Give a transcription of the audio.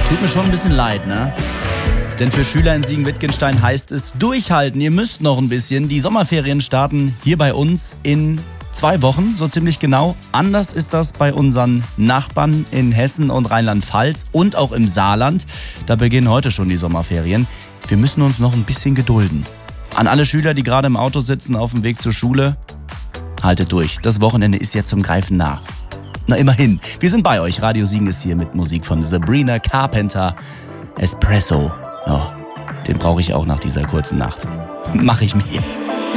Tut mir schon ein bisschen leid, ne? Denn für Schüler in Siegen-Wittgenstein heißt es durchhalten. Ihr müsst noch ein bisschen. Die Sommerferien starten hier bei uns in 2 Wochen, so ziemlich genau. Anders ist das bei unseren Nachbarn in Hessen und Rheinland-Pfalz und auch im Saarland. Da beginnen heute schon die Sommerferien. Wir müssen uns noch ein bisschen gedulden. An alle Schüler, die gerade im Auto sitzen auf dem Weg zur Schule, haltet durch. Das Wochenende ist ja zum Greifen nah. Na immerhin, wir sind bei euch. Radio Siegen ist hier mit Musik von Sabrina Carpenter. Espresso. Ja, den brauche ich auch nach dieser kurzen Nacht. Mach ich mir jetzt.